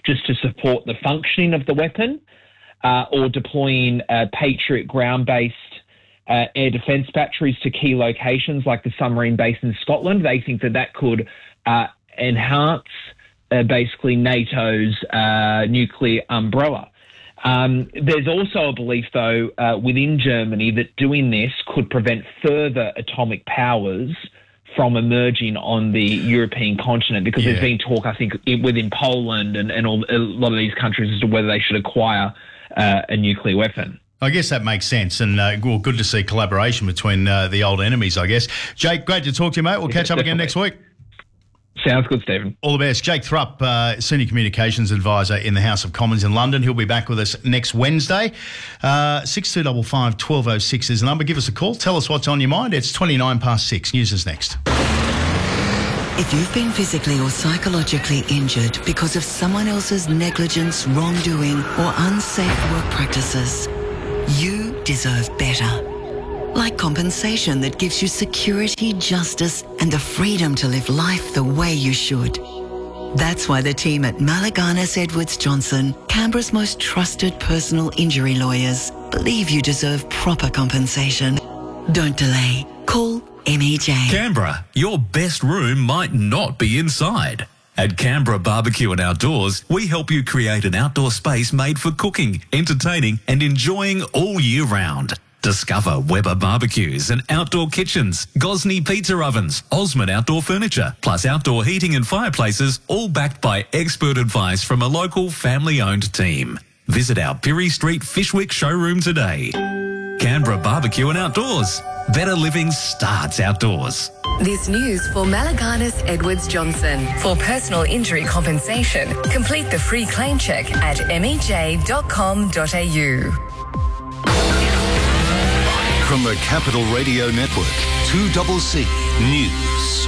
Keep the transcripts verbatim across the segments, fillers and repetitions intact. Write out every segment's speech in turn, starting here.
just to support the functioning of the weapon, uh, or deploying uh, Patriot ground-based uh, air defence batteries to key locations like the submarine base in Scotland. They think that that could uh, enhance uh, basically NATO's uh, nuclear umbrella. Um, there's also a belief, though, uh, within Germany that doing this could prevent further atomic powers from emerging on the European continent, because yeah. there's been talk, I think, within Poland and, and all, a lot of these countries as to whether they should acquire uh, a nuclear weapon. I guess that makes sense, and uh, well, good to see collaboration between uh, the old enemies, I guess. Jake, great to talk to you, mate. We'll yeah, catch up definitely. again next week. Sounds good, Stephen. All the best. Jake Thrupp, uh, Senior Communications Advisor in the House of Commons in London. He'll be back with us next Wednesday. Uh, six two five five, one two zero six is the number. Give us a call. Tell us what's on your mind. It's twenty-nine past six. News is next. If you've been physically or psychologically injured because of someone else's negligence, wrongdoing, or unsafe work practices, you deserve better. Like compensation that gives you security, justice, and the freedom to live life the way you should. That's why the team at Malaganas Edwards Johnson, Canberra's most trusted personal injury lawyers, believe you deserve proper compensation. Don't delay. Call M E J. Canberra, your best room might not be inside. At Canberra Barbecue and Outdoors, we help you create an outdoor space made for cooking, entertaining, and enjoying all year round. Discover Weber barbecues and outdoor kitchens, Gosney pizza ovens, Osmond outdoor furniture, plus outdoor heating and fireplaces, all backed by expert advice from a local family-owned team. Visit our Pirie Street Fishwick showroom today. Canberra Barbecue and Outdoors. Better living starts outdoors. This news for Malaganas Edwards Johnson. For personal injury compensation, complete the free claim check at m e j dot com dot a u. From the Capital Radio Network, two C C News.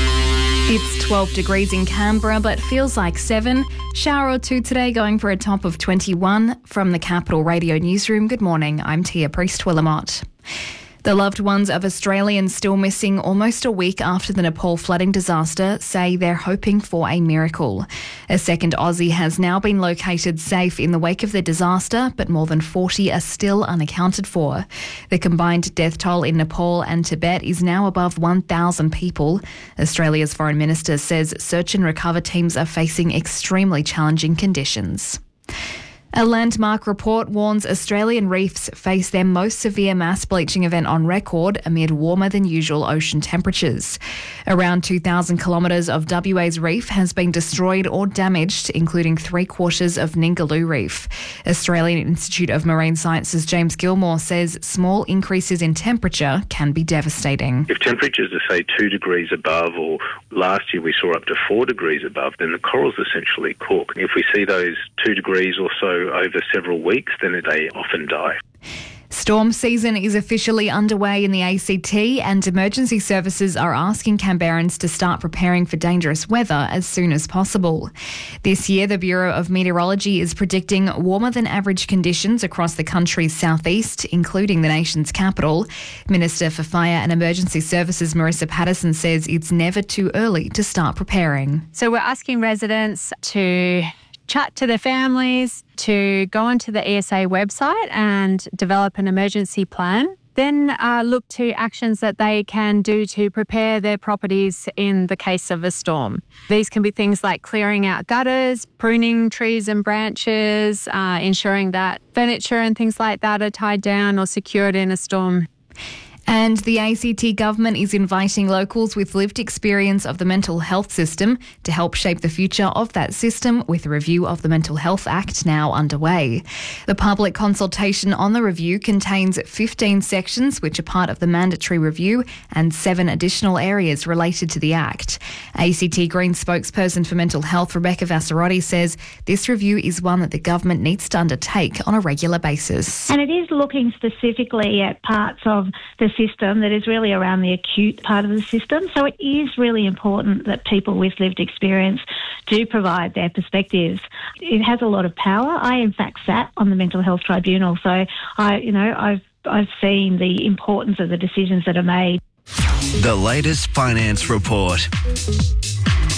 It's twelve degrees in Canberra, but feels like seven. Shower or two today, going for a top of twenty-one. From the Capital Radio Newsroom, good morning. I'm Tia Priest-Willamott. The loved ones of Australians still missing almost a week after the Nepal flooding disaster say they're hoping for a miracle. A second Aussie has now been located safe in the wake of the disaster, but more than forty are still unaccounted for. The combined death toll in Nepal and Tibet is now above one thousand people. Australia's Foreign Minister says search and recover teams are facing extremely challenging conditions. A landmark report warns Australian reefs face their most severe mass bleaching event on record amid warmer than usual ocean temperatures. Around two thousand kilometres of W A's reef has been destroyed or damaged, including three quarters of Ningaloo Reef. Australian Institute of Marine Sciences James Gilmore says small increases in temperature can be devastating. If temperatures are, say, two degrees above, or last year we saw up to four degrees above, then the corals essentially cook. If we see those two degrees or so over several weeks, then they often die. Storm season is officially underway in the A C T, and emergency services are asking Canberrans to start preparing for dangerous weather as soon as possible. This year, the Bureau of Meteorology is predicting warmer than average conditions across the country's southeast, including the nation's capital. Minister for Fire and Emergency Services Marissa Patterson says it's never too early to start preparing. So we're asking residents to chat to their families, to go onto the E S A website and develop an emergency plan. Then uh, look to actions that they can do to prepare their properties in the case of a storm. These can be things like clearing out gutters, pruning trees and branches, uh, ensuring that furniture and things like that are tied down or secured in a storm. And the A C T government is inviting locals with lived experience of the mental health system to help shape the future of that system, with a review of the Mental Health Act now underway. The public consultation on the review contains fifteen sections which are part of the mandatory review and seven additional areas related to the Act. A C T Green spokesperson for mental health Rebecca Vassarotti says this review is one that the government needs to undertake on a regular basis. And it is looking specifically at parts of the system that is really around the acute part of the system. So it is really important that people with lived experience do provide their perspectives. It has a lot of power. I, in fact, sat on the Mental Health Tribunal, so I, you know, I've I've seen the importance of the decisions that are made. The latest finance report.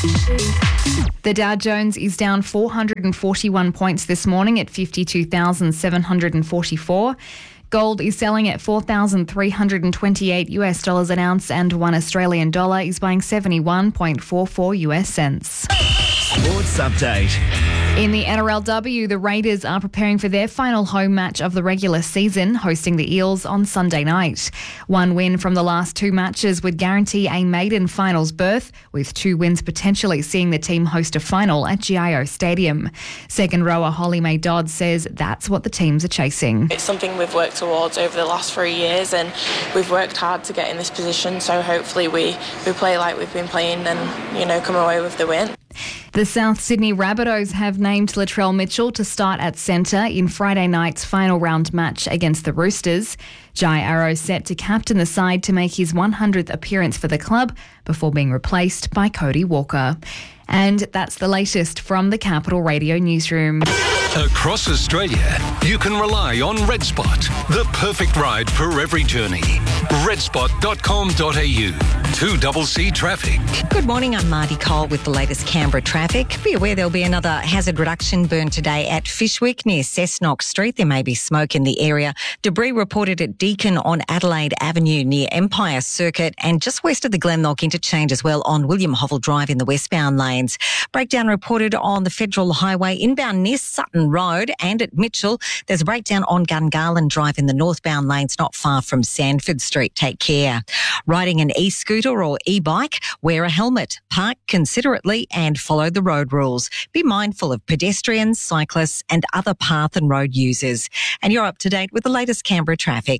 The Dow Jones is down four hundred forty-one points this morning at fifty-two thousand seven hundred forty-four. Gold is selling at four thousand three hundred twenty-eight US dollars an ounce, and one Australian dollar is buying seventy-one point four four US cents. Sports update. In the N R L W, the Raiders are preparing for their final home match of the regular season, hosting the Eels on Sunday night. One win from the last two matches would guarantee a maiden finals berth, with two wins potentially seeing the team host a final at G I O Stadium. Second rower Holly May Dodd says that's what the teams are chasing. It's something we've worked towards over the last three years and we've worked hard to get in this position, so hopefully we, we play like we've been playing and, you know, come away with the win. The South Sydney Rabbitohs have named Latrell Mitchell to start at centre in Friday night's final round match against the Roosters. Jai Arrow set to captain the side to make his one hundredth appearance for the club before being replaced by Cody Walker. And that's the latest from the Capital Radio newsroom. Across Australia, you can rely on RedSpot, the perfect ride for every journey. red spot dot com dot a u. two C C traffic. Good morning, I'm Marty Cole with the latest Canberra traffic. Be aware there'll be another hazard reduction burn today at Fishwick near Cessnock Street. There may be smoke in the area. Debris reported at Deakin on Adelaide Avenue near Empire Circuit, and just west of the Glenlock interchange as well on William Hovell Drive in the westbound lanes. Breakdown reported on the Federal Highway inbound near Sutton Road, and at Mitchell there's a breakdown on Gungarland Drive in the northbound lanes not far from Sandford Street. Take care. Riding an e-scooter or e-bike, wear a helmet, park considerately and follow the road rules. Be mindful of pedestrians, cyclists and other path and road users. And you're up to date with the latest Canberra traffic.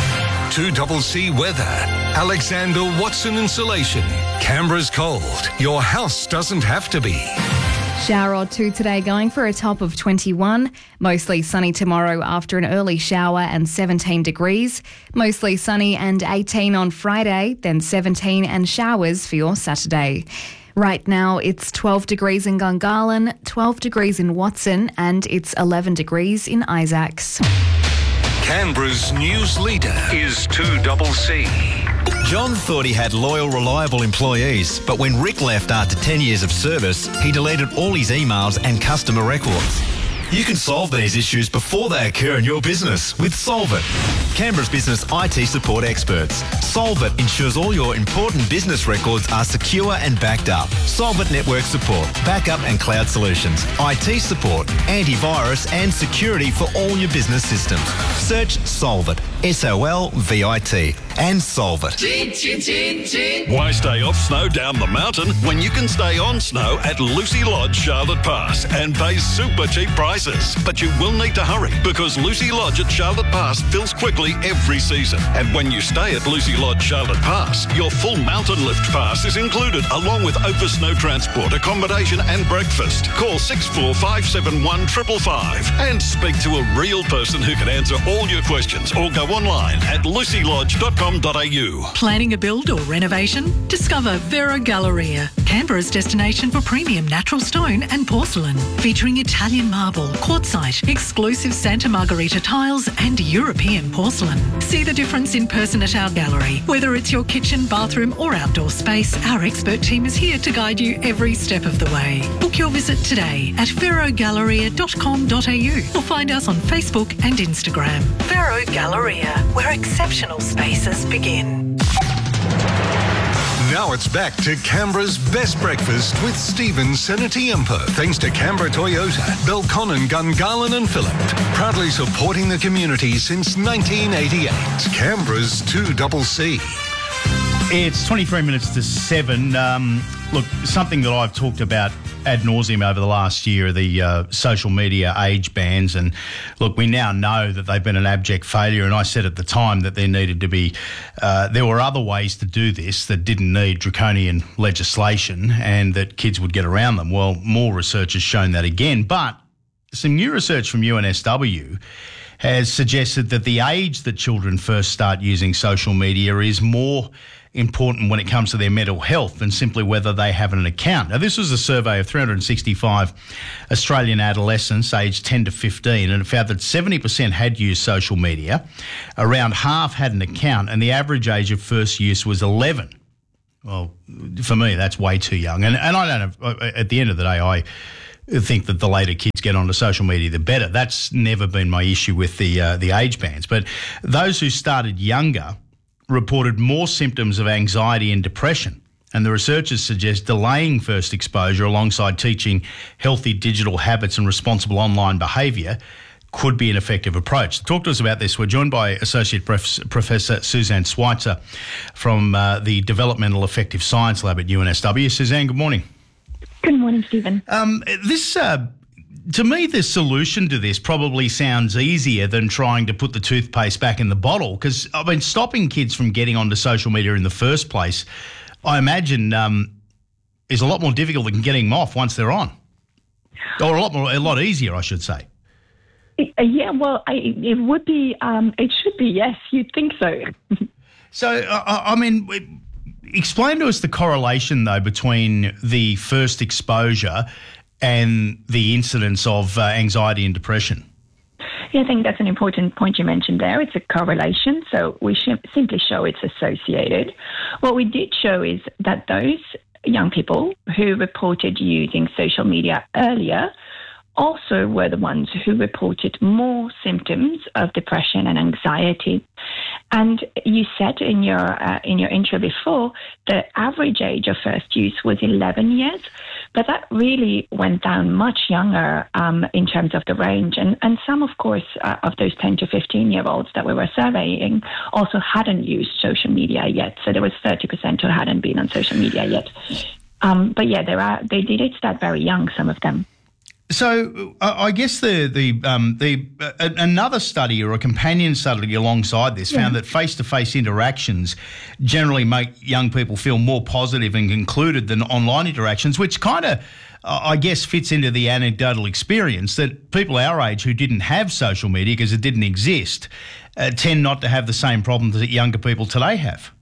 two C C weather. Alexander Watson Insulation. Canberra's cold. Your house doesn't have to be. Shower or two today, going for a top of twenty-one. Mostly sunny tomorrow after an early shower and seventeen degrees. Mostly sunny and eighteen on Friday, then seventeen and showers for your Saturday. Right now it's twelve degrees in Gungahlin, twelve degrees in Watson, and it's eleven degrees in Isaacs. Canberra's news leader is two C C. John thought he had loyal, reliable employees, but when Rick left after ten years of service, he deleted all his emails and customer records. You can solve these issues before they occur in your business with Solvit, Canberra's business I T support experts. Solvit ensures all your important business records are secure and backed up. Solvit network support, backup and cloud solutions, I T support, antivirus and security for all your business systems. Search Solvit, S O L V I T, and solve it. Chin, chin, chin, chin. Why stay off snow down the mountain when you can stay on snow at Lucy Lodge, Charlotte Pass, and pay super cheap prices? But you will need to hurry because Lucy Lodge at Charlotte Pass fills quickly every season. And when you stay at Lucy Lodge, Charlotte Pass, your full mountain lift pass is included along with Opus Snow Transport, accommodation and breakfast. Call six four five seven one five five five and speak to a real person who can answer all your questions, or go online at lucy lodge dot com dot a u. Planning a build or renovation? Discover Vero Galleria, Canberra's destination for premium natural stone and porcelain, featuring Italian marble, quartzite, exclusive Santa Margherita tiles and European porcelain. See the difference in person at our gallery. Whether it's your kitchen, bathroom or outdoor space, our expert team is here to guide you every step of the way. Book your visit today at vero galleria dot com dot a u or find us on Facebook and Instagram. Vero Galleria, where exceptional spaces begin. Now it's back to Canberra's best breakfast with Stephen Senatiempo. Thanks to Canberra Toyota, Belconnen, Gungahlin and Phillip. Proudly supporting the community since nineteen eighty-eight. Canberra's two C C. It's twenty-three minutes to seven. Um, look, something that I've talked about ad nauseum over the last year are the uh, social media age bans. And look, we now know that they've been an abject failure. And I said at the time that there needed to be, uh, there were other ways to do this that didn't need draconian legislation and that kids would get around them. Well, more research has shown that again. But some new research from U N S W has suggested that the age that children first start using social media is more important when it comes to their mental health than simply whether they have an account. Now, this was a survey of three hundred sixty-five Australian adolescents aged ten to fifteen, and it found that seventy percent had used social media, around half had an account, and the average age of first use was eleven. Well, for me, that's way too young. And and I don't know, at the end of the day, I think that the later kids get onto social media, the better. That's never been my issue with the uh, the age bands. But those who started younger reported more symptoms of anxiety and depression. And the researchers suggest delaying first exposure alongside teaching healthy digital habits and responsible online behaviour could be an effective approach. To talk to us about this, we're joined by Associate Prof- Professor Suzanne Schweitzer from uh, the Developmental Affective Science Lab at U N S W. Suzanne, good morning. Good morning, Stephen. Um, this, uh, to me, the solution to this probably sounds easier than trying to put the toothpaste back in the bottle, because, I mean, stopping kids from getting onto social media in the first place, I imagine, um, is a lot more difficult than getting them off once they're on. Or a lot more, a lot easier, I should say. Uh, yeah, well, I, it would be, um, it should be, yes, you'd think so. So, uh, I mean, explain to us the correlation, though, between the first exposure and the incidence of uh, anxiety and depression. Yeah, I think that's an important point you mentioned there. It's a correlation, so we sh- simply show it's associated. What we did show is that those young people who reported using social media earlier also were the ones who reported more symptoms of depression and anxiety. And you said in your uh, in your intro before, the average age of first use was eleven years, but that really went down much younger um, in terms of the range. And, and some, of course, uh, of those ten to fifteen-year-olds that we were surveying also hadn't used social media yet. So there was thirty percent who hadn't been on social media yet. Um, but yeah, there are they did it start very young, some of them. So uh, I guess the the um, the uh, another study or a companion study alongside this yeah. found that face-to-face interactions generally make young people feel more positive and concluded than online interactions, which kind of, uh, I guess, fits into the anecdotal experience that people our age who didn't have social media because it didn't exist uh, tend not to have the same problems that younger people today have.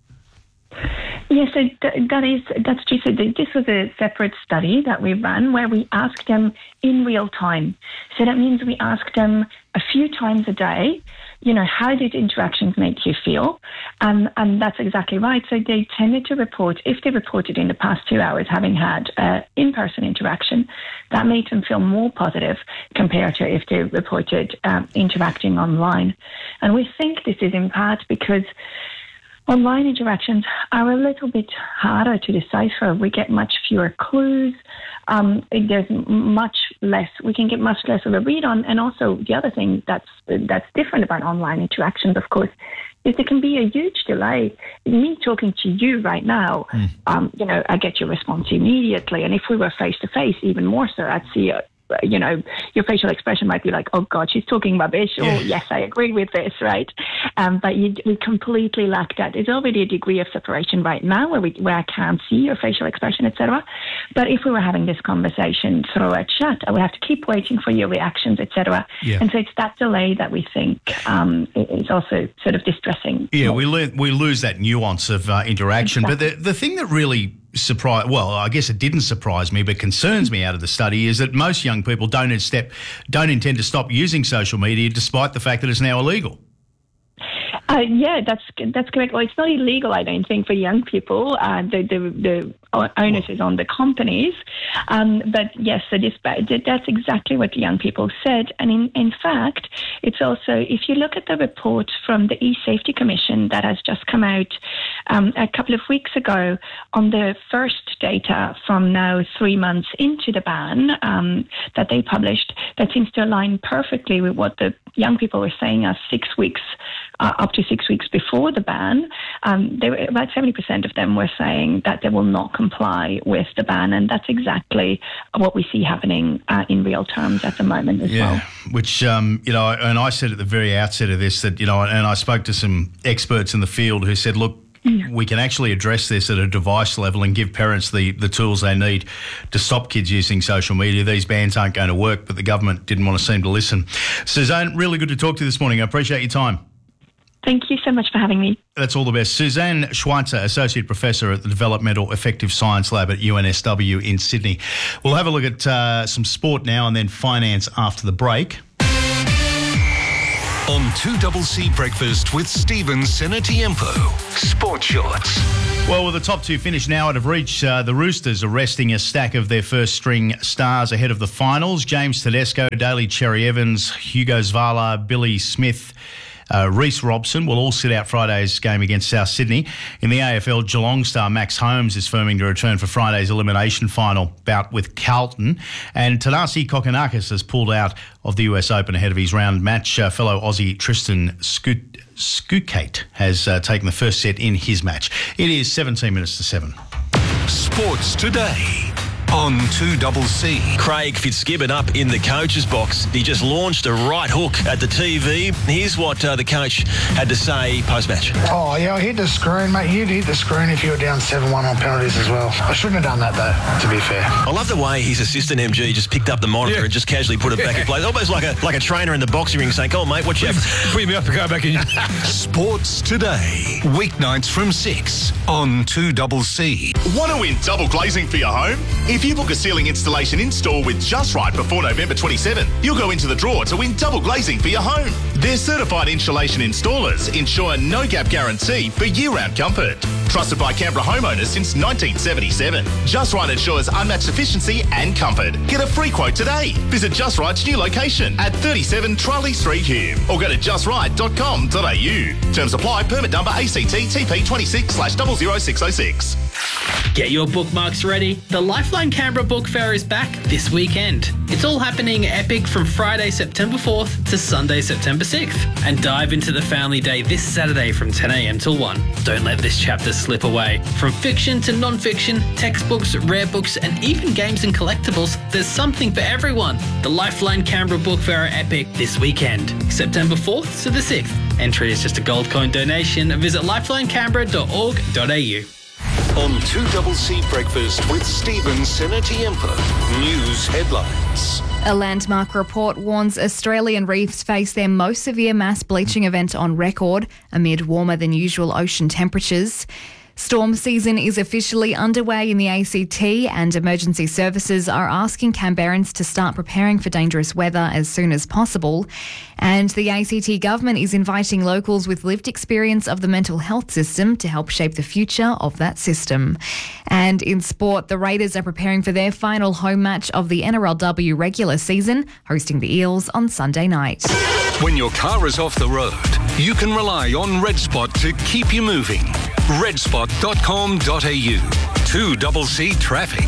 Yes, so th- that is that's true. So this was a separate study that we ran where we asked them in real time. So that means we asked them a few times a day, you know, how did interactions make you feel? Um, and that's exactly right. So they tended to report, if they reported in the past two hours having had uh, in-person interaction, that made them feel more positive compared to if they reported um, interacting online. And we think this is in part because online interactions are a little bit harder to decipher. We get much fewer clues. Um, there's much less, we can get much less of a read on. And also the other thing that's that's different about online interactions, of course, is there can be a huge delay. Me talking to you right now, mm. um, you know, I get your response immediately. And if we were face to face, even more so, I'd see a you know, your facial expression might be like, oh, God, she's talking rubbish, or yeah. yes, I agree with this, right? Um, but you, we completely lack that. There's already a degree of separation right now where we where I can't see your facial expression, et cetera. But if we were having this conversation through a chat, I would have to keep waiting for your reactions, et cetera. Yeah. And so it's that delay that we think um, is also sort of distressing. Yeah, we, le- we lose that nuance of uh, interaction. Exactly. But the, the thing that really surprise well I guess it didn't surprise me but concerns me out of the study is that most young people don't step don't intend to stop using social media despite the fact that it's now illegal. Uh, yeah, that's that's correct. Well, it's not illegal, I don't think, for young people. Uh, the, the the onus is on the companies. Um, but yes, so this, that's exactly what the young people said. And in, in fact, it's also, if you look at the report from the E-Safety Commission that has just come out um, a couple of weeks ago on the first data from now three months into the ban um, that they published, that seems to align perfectly with what the young people were saying us six weeks uh, up to six weeks before the ban. Um, they were, about seventy percent of them were saying that they will not comply with the ban, and that's exactly what we see happening uh, in real terms at the moment as yeah, well. Which, um, you know, and I said at the very outset of this that, you know, and I spoke to some experts in the field who said, look, yeah. we can actually address this at a device level and give parents the, the tools they need to stop kids using social media. These bans aren't going to work, but the government didn't want to seem to listen. Suzanne, really good to talk to you this morning. I appreciate your time. Thank you so much for having me. That's all the best. Suzanne Schweitzer, Associate Professor at the Developmental Affective Science Lab at U N S W in Sydney. We'll have a look at uh, some sport now and then finance after the break. On two C Breakfast with Stephen Senatiempo. Sports Shorts. Well, with the top two finished now out of reach, uh, the Roosters are resting a stack of their first string stars ahead of the finals. James Tedesco, Daly Cherry-Evans, Hugo Zvala, Billy Smith, Uh, Reece Robson will all sit out Friday's game against South Sydney. In the A F L, Geelong star Max Holmes is firming to return for Friday's elimination final bout with Carlton. And Tanasi Kokonakis has pulled out of the U S Open ahead of his round match. Uh, fellow Aussie Tristan Scoot, Scookate has uh, taken the first set in his match. It is seventeen minutes to seven. Sports Today. On two C. Craig Fitzgibbon up in the coach's box. He just launched a right hook at the T V. Here's what uh, the coach had to say post-match. Oh, yeah, I hit the screen, mate. You'd hit the screen if you were down seven one on penalties as well. I shouldn't have done that, though, to be fair. I love the way his assistant M G just picked up the monitor yeah. and just casually put it back in place. Almost like a like a trainer in the boxing ring saying, "Come on, mate, watch out. Put me up and go back in." Sports Today. Weeknights from six on two C. Want to win double glazing for your home? If you book a ceiling installation in-store with Just Right before November twenty-seventh, you'll go into the draw to win double glazing for your home. Their certified insulation installers ensure no-gap guarantee for year-round comfort. Trusted by Canberra homeowners since nineteen seventy-seven. Just Right ensures unmatched efficiency and comfort. Get a free quote today. Visit Just Right's new location at thirty-seven Charlie Street, Hume, or go to just right dot com dot a u. Terms apply. Permit number A C T T P twenty-six slash zero zero six zero six. Get your bookmarks ready. The Lifeline Canberra Book Fair is back this weekend. It's all happening epic from Friday, September fourth to Sunday, September sixth. And dive into the Family Day this Saturday from ten a m till one. Don't let this chapter slip away. From fiction to non-fiction, textbooks, rare books, and even games and collectibles, there's something for everyone. The Lifeline Canberra Book Fair are epic this weekend, September fourth to the sixth. Entry is just a gold coin donation. Visit lifeline canberra dot org dot a u. On two C Breakfast with Stephen Senatiempo. News headlines. A landmark report warns Australian reefs face their most severe mass bleaching event on record amid warmer than usual ocean temperatures. Storm season is officially underway in the A C T, and emergency services are asking Canberrans to start preparing for dangerous weather as soon as possible. And the A C T government is inviting locals with lived experience of the mental health system to help shape the future of that system. And in sport, the Raiders are preparing for their final home match of the N R L W regular season, hosting the Eels on Sunday night. When your car is off the road, you can rely on Red Spot to keep you moving. red spot dot com dot a u. two C traffic.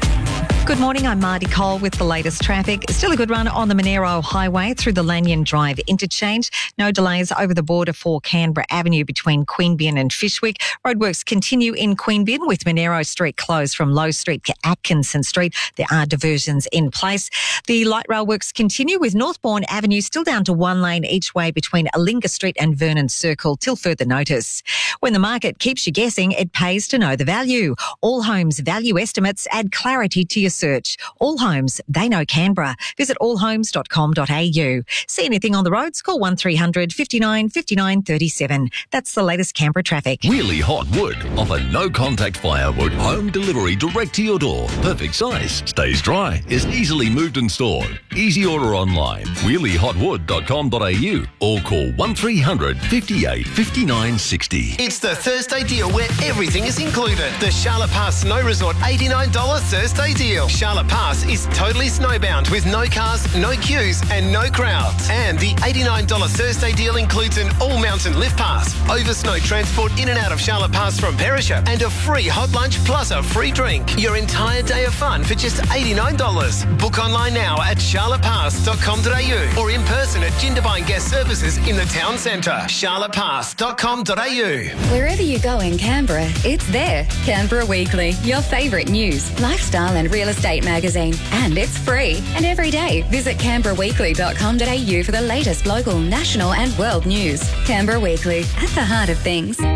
Good morning, I'm Marty Cole with the latest traffic. Still a good run on the Monero Highway through the Lanyon Drive interchange. No delays over the border for Canberra Avenue between Queanbeyan and Fyshwick. Roadworks continue in Queanbeyan with Monero Street closed from Low Street to Atkinson Street. There are diversions in place. The light rail works continue with Northbourne Avenue still down to one lane each way between Alinga Street and Vernon Circle till further notice. When the market keeps you guessing, it pays to know the value. All Homes value estimates add clarity to your search. All Homes, they know Canberra. Visit all homes dot com dot a u. See anything on the roads? Call one three hundred fifty-nine fifty-nine thirty-seven. That's the latest Canberra traffic. Really Hot Wood offer no contact firewood, home delivery direct to your door. Perfect size, stays dry, is easily moved and stored. Easy order online, wheelie hot wood dot com dot a u or call one three hundred fifty-eight fifty-nine sixty. It's the Thursday deal where everything is included. The Charlotte Pass Snow Resort eighty-nine dollars Thursday deal. Charlotte Pass is totally snowbound with no cars, no queues and no crowds. And the eighty-nine dollars Thursday deal includes an all-mountain lift pass, over snow transport in and out of Charlotte Pass from Perisher, and a free hot lunch plus a free drink. Your entire day of fun for just eighty-nine dollars. Book online now at charlotte pass dot com dot a u or in person at Jindabyne Guest Services in the town centre. charlotte pass dot com dot a u. Wherever you go in Canberra, it's there. Canberra Weekly, your favourite news, lifestyle and real estate magazine. And it's free. And every day, visit canberra weekly dot com dot a u for the latest local, national and world news. Canberra Weekly, at the heart of things.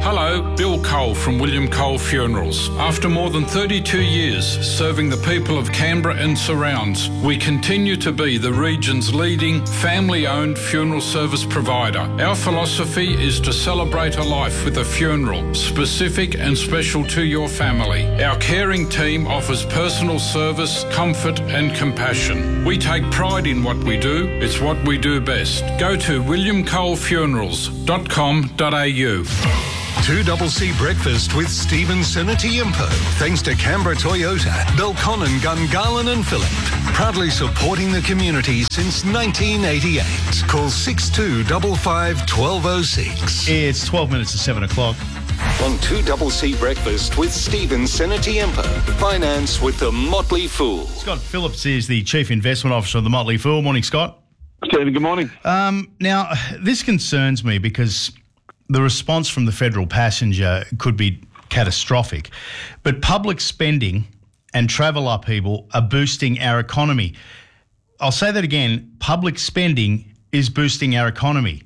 Hello, Bill Cole from William Cole Funerals. After more than thirty-two years serving the people of Canberra and surrounds, we continue to be the region's leading family-owned funeral service provider. Our philosophy is to celebrate a life with a funeral, specific and special to your family. Our caring team offers personal service, comfort and compassion. We take pride in what we do. It's what we do best. Go to william cole funerals dot com dot a u. two double C Breakfast with Stephen Senatiempo. Thanks to Canberra Toyota, Belconnen, Gungahlin and Phillip. Proudly supporting the community since nineteen eighty-eight. Call six two five five, one two zero six. It's twelve minutes to seven o'clock. On two double C Breakfast with Stephen Senatiempo. Finance with the Motley Fool. Scott Phillips is the Chief Investment Officer of the Motley Fool. Morning, Scott. Stephen, good morning. Um, now, this concerns me because the response from the federal passenger could be catastrophic. But public spending and travel upheaval are boosting our economy. I'll say that again. Public spending is boosting our economy.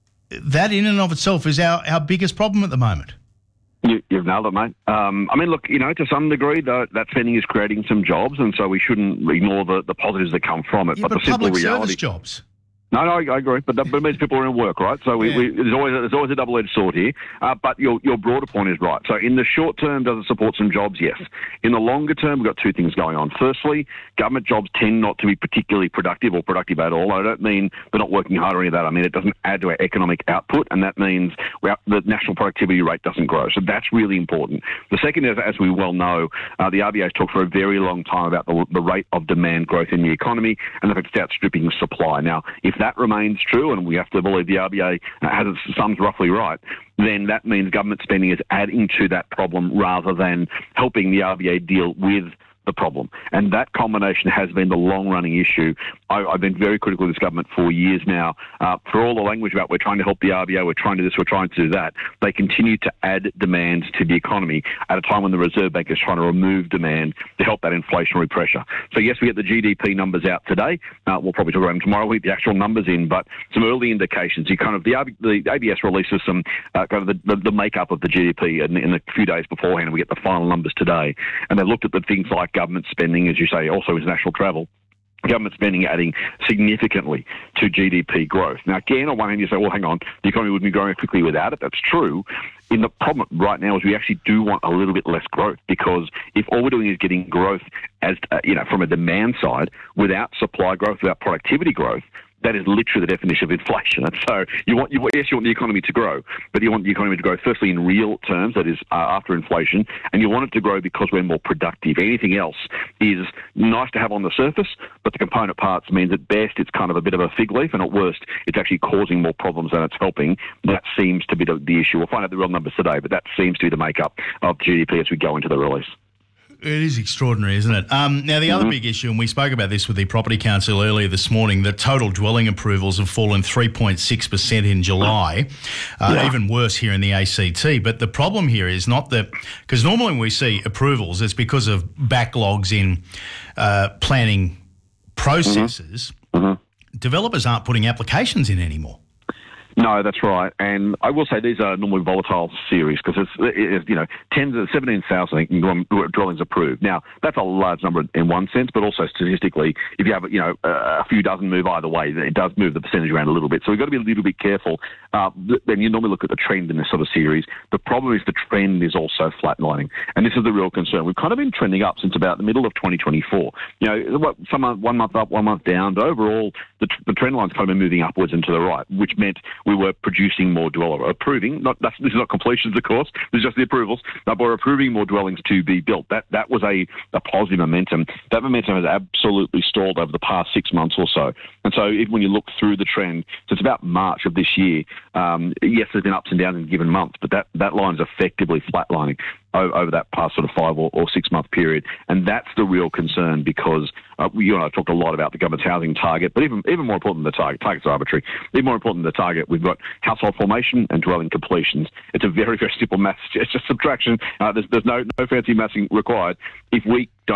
That in and of itself is our, our biggest problem at the moment. You, you've nailed it, mate. Um, I mean, look, you know, to some degree, though, that spending is creating some jobs, and so we shouldn't ignore the, the positives that come from it. Yeah, but, but the simple public reality, service jobs. No, no, I, I agree, but that but it means people are in work, right? So we, Yeah. we, there's always there's always a double-edged sword here. Uh, but your your broader point is right. So in the short term, does it support some jobs? Yes. In the longer term, we've got two things going on. Firstly, government jobs tend not to be particularly productive or productive at all. I don't mean they're not working hard or any of that. I mean it doesn't add to our economic output, and that means we have, the national productivity rate doesn't grow. So that's really important. The second is, as we well know, uh, the R B A has talked for a very long time about the, the rate of demand growth in the economy and the fact it's outstripping supply. Now, if that remains true, and we have to believe the R B A has its sums roughly right, then that means government spending is adding to that problem rather than helping the R B A deal with the problem. And that combination has been the long-running issue. I, I've been very critical of this government for years now. Uh, for all the language about we're trying to help the R B A, we're trying to do this, we're trying to do that, they continue to add demand to the economy at a time when the Reserve Bank is trying to remove demand to help that inflationary pressure. So yes, we get the G D P numbers out today. Uh, we'll probably talk about them tomorrow. We get the actual numbers in, but some early indications. You kind of the, the A B S releases some uh, kind of the, the, the makeup of the G D P in, in a few days beforehand, and we get the final numbers today. And they've looked at the things like government spending, as you say, also international travel. Government spending adding significantly to G D P growth. Now, again, on one hand, you say, well, hang on, the economy wouldn't be growing quickly without it. That's true. In the problem right now is we actually do want a little bit less growth, because if all we're doing is getting growth as uh, you know, from a demand side without supply growth, without productivity growth, that is literally the definition of inflation. And so you want, you, yes, you want the economy to grow, but you want the economy to grow firstly in real terms, that is uh, after inflation, and you want it to grow because we're more productive. Anything else is nice to have on the surface, but the component parts means at best it's kind of a bit of a fig leaf, and at worst it's actually causing more problems than it's helping. That seems to be the, the issue. We'll find out the real numbers today, but that seems to be the makeup of G D P as we go into the release. It is extraordinary, isn't it? Um, now, the mm-hmm. other big issue, and we spoke about this with the Property Council earlier this morning, that total dwelling approvals have fallen three point six percent in July, uh, yeah. even worse here in the A C T. But the problem here is not that, because normally when we see approvals, it's because of backlogs in uh, planning processes. Mm-hmm. Mm-hmm. Developers aren't putting applications in anymore. No, that's right. And I will say these are normally volatile series, because it's, it's, you know, tens of seventeen thousand dwellings approved. Now, that's a large number in one sense, but also statistically, if you have, you know, a few dozen move either way, it does move the percentage around a little bit. So we've got to be a little bit careful. Uh, then you normally look at the trend in this sort of series. The problem is the trend is also flatlining. And this is the real concern. We've kind of been trending up since about the middle of twenty twenty-four. You know, some month, one month up, one month down, but overall, the, the trend line's kind of been moving upwards and to the right, which meant we were producing more dwellers, approving, not, that's, this is not completions, of course, this is just the approvals, but we're approving more dwellings to be built. That that was a, a positive momentum. That momentum has absolutely stalled over the past six months or so. And so if, when you look through the trend, since about March of this year, um, yes, there's been ups and downs in given months, but that, that line is effectively flatlining over, over that past sort of five or, or six month period. And that's the real concern, because uh, you and I talked a lot about the government's housing target, but even even more important than the target, targets are arbitrary. Even more important than the target, we've got household formation and dwelling completions. It's a very, very simple maths. It's just subtraction. Uh, there's there's no, no fancy mathsing required. If we don't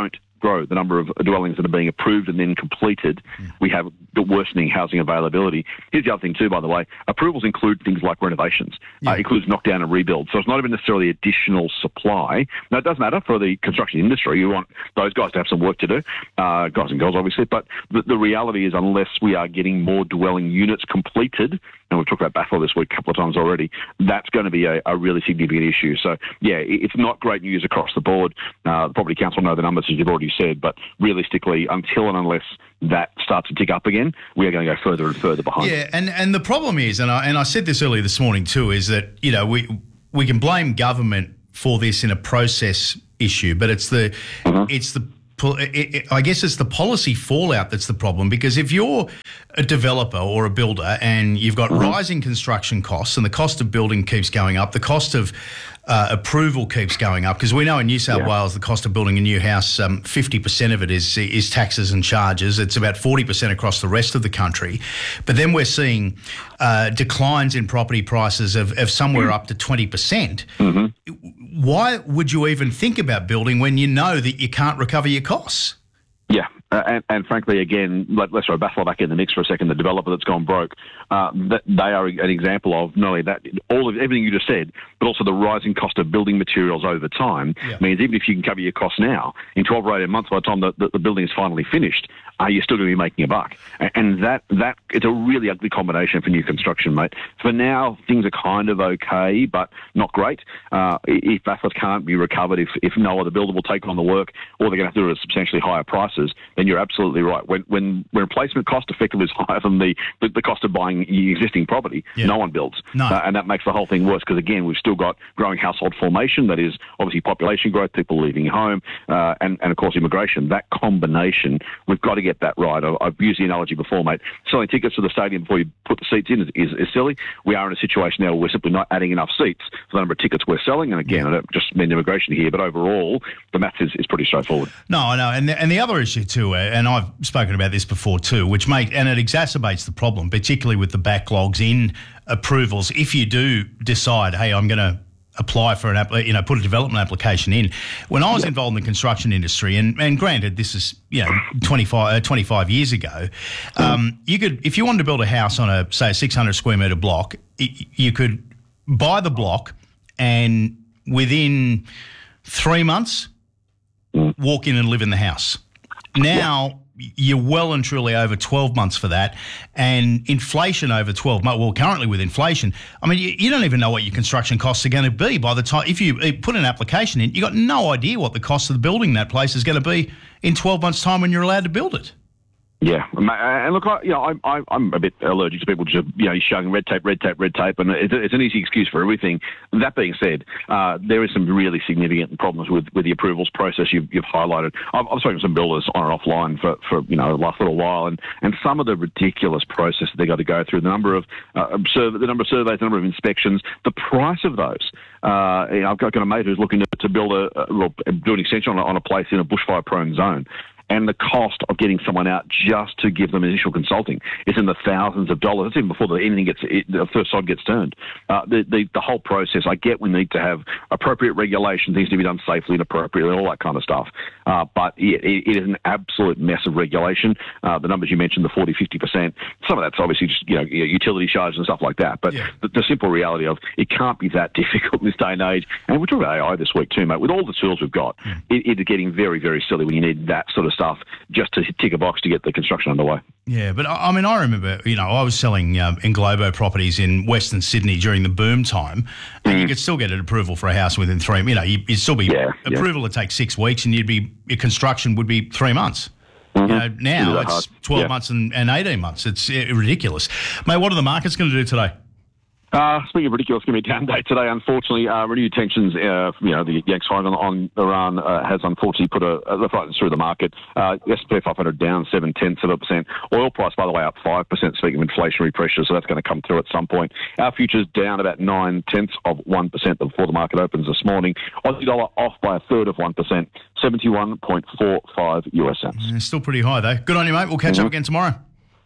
grow, the number of dwellings that are being approved and then completed, we have the worsening housing availability. Here's the other thing too, by the way. Approvals include things like renovations. Yeah. Uh, includes knockdown and rebuild. So it's not even necessarily additional supply. Now, it does matter for the construction industry. You want those guys to have some work to do, uh, guys and girls, obviously. But the, the reality is, unless we are getting more dwelling units completed, and we've talked about Bachelor this week a couple of times already, that's going to be a, a really significant issue. So, yeah, it's not great news across the board. Uh, the Property Council know the numbers, as you've already said, but realistically, until and unless that starts to tick up again, we are going to go further and further behind. Yeah, and, and the problem is, and I, and I said this earlier this morning too, is that, you know, we we can blame government for this in a process issue, but it's the mm-hmm. it's the It, it, I guess it's the policy fallout that's the problem, because if you're a developer or a builder and you've got mm-hmm. rising construction costs and the cost of building keeps going up, the cost of uh, approval keeps going up, because we know in New South yeah. Wales the cost of building a new house, um, fifty percent of it is is taxes and charges. It's about forty percent across the rest of the country. But then we're seeing uh, declines in property prices of, of somewhere mm-hmm. up to twenty percent. Mm-hmm. Why would you even think about building when you know that you can't recover your costs? Yeah, uh, and, and frankly, again, let, let's throw Bachelor back in the mix for a second. The developer that's gone broke, uh, that they are an example of not only that, all of everything you just said, but also the rising cost of building materials over time yeah. means even if you can cover your costs now, in twelve or eighteen months, by the time the, the, the building is finally finished, uh, you're still going to be making a buck. And, and that that it's a really ugly combination for new construction, mate. For now, things are kind of okay, but not great. Uh, if Bathurst can't be recovered, if, if no other builder will take on the work, or they're going to have to do it at substantially higher prices, then you're absolutely right. When when, when replacement cost effectively is higher than the, the, the cost of buying existing property, yeah. no one builds. No. Uh, and that makes the whole thing worse, because, again, we've still got growing household formation, that is obviously population growth, people leaving home, uh, and, and, of course, immigration. That combination, we've got to get that right. I, I've used the analogy before, mate. Selling tickets to the stadium before you put the seats in is, is, is silly. We are in a situation now where we're simply not adding enough seats for the number of tickets we're selling. And, again, I don't just mean immigration here, but overall, the maths is, is pretty straightforward. No, I know. And the, and the other issue too, and I've spoken about this before too, which make and it exacerbates the problem, particularly with the backlogs in approvals. If you do decide, hey, I'm going to apply for an app, you know, put a development application in. When I was involved in the construction industry, and, and granted, this is, you know, twenty-five, uh, twenty-five years ago, um, you could, if you wanted to build a house on a, say, a six hundred square metre block, it, you could buy the block and within three months, walk in and live in the house. Now, you're well and truly over twelve months for that, and inflation over twelve months. Well, currently with inflation, I mean, you, you don't even know what your construction costs are going to be by the time, if you put an application in, you got no idea what the cost of the building that place is going to be in twelve months' time when you're allowed to build it. Yeah, and look, I, you know, I'm I'm a bit allergic to people just, you know, showing red tape, red tape, red tape, and it's, it's an easy excuse for everything. That being said, uh, there is some really significant problems with, with the approvals process you've, you've highlighted. I've, I've spoken to some builders on and offline for, for you know the last little while, and, and some of the ridiculous process they got to go through, the number of uh, survey, the number of surveys, the number of inspections, the price of those. Uh, you know, I've got a mate who's looking to, to build a, a well, do an extension on a, on a place in a bushfire-prone zone. And the cost of getting someone out just to give them initial consulting is in the thousands of dollars. That's even before the, anything gets, it, the first sod gets turned. Uh, the, the the whole process, I get we need to have appropriate regulation, things to be done safely and appropriately, all that kind of stuff. Uh, but it, it is an absolute mess of regulation. Uh, the numbers you mentioned, the forty, fifty percent, some of that's obviously just, you know, utility charges and stuff like that. But yeah. the, the simple reality of it can't be that difficult in this day and age. And we're talking about A I this week too, mate. With all the tools we've got, yeah. it, it's getting very, very silly when you need that sort of stuff just to tick a box to get the construction underway. Yeah, but I mean, I remember, you know, I was selling um, Englobo properties in Western Sydney during the boom time, and mm. you could still get an approval for a house within three, you know, you'd still be, yeah, approval yeah. would take six weeks and you'd be, your construction would be three months. Mm-hmm. You know, now it's hard. twelve yeah. months and, and eighteen months. It's uh, ridiculous. Mate, what are the markets going to do today? Uh, speaking of ridiculous, it's going to be a down day today, unfortunately. Uh, renewed tensions, uh, you know, the Yanks firing on, on Iran uh, has unfortunately put a, a frightened through the market. Uh, S and P five hundred down seven tenths of a percent. Oil price, by the way, up five percent, speaking of inflationary pressure, so that's going to come through at some point. Our futures down about nine tenths of one percent before the market opens this morning. Aussie dollar off by a third of one percent, seventy-one point four five U S cents. Yeah, still pretty high, though. Good on you, mate. We'll catch mm-hmm. up again tomorrow.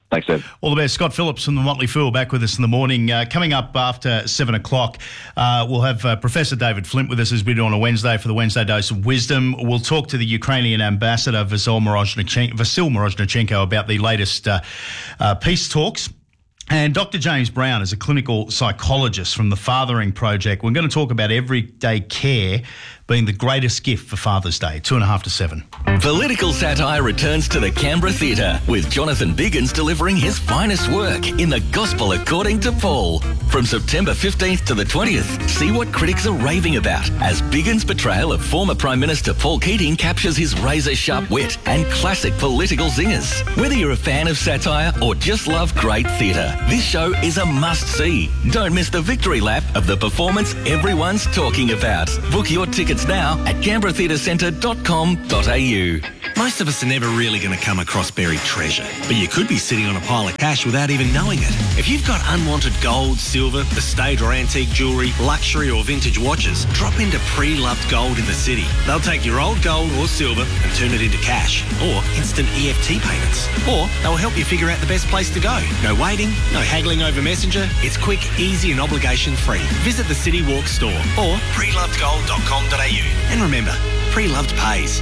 Thanks, Dave. All the best. Scott Phillips from the Motley Fool back with us in the morning. Uh, coming up after seven o'clock, uh, we'll have uh, Professor David Flint with us as we do on a Wednesday for the Wednesday Dose of Wisdom. We'll talk to the Ukrainian ambassador, Vasyl Morozhnachenko, Vasyl Morozhnachenko, about the latest uh, uh, peace talks. And Doctor James Brown is a clinical psychologist from the Fathering Project. We're going to talk about everyday care being the greatest gift for Father's Day, two and a half to seven. Political satire returns to the Canberra Theatre, with Jonathan Biggins delivering his finest work in The Gospel According to Paul. From September fifteenth to the twentieth, see what critics are raving about as Biggins' portrayal of former Prime Minister Paul Keating captures his razor-sharp wit and classic political zingers. Whether you're a fan of satire or just love great theatre, this show is a must-see. Don't miss the victory lap of the performance everyone's talking about. Book your tickets now at canberra theatre centre dot com dot a u. Most of us are never really going to come across buried treasure, but you could be sitting on a pile of cash without even knowing it. If you've got unwanted gold, silver, estate or antique jewellery, luxury or vintage watches, drop into Pre-Loved Gold in the city. They'll take your old gold or silver and turn it into cash, or instant E F T payments. Or they'll help you figure out the best place to go. No waiting, no haggling over Messenger. It's quick, easy and obligation-free. Visit the City Walk store or pre loved gold dot com dot a u. And remember, Pre-Loved pays.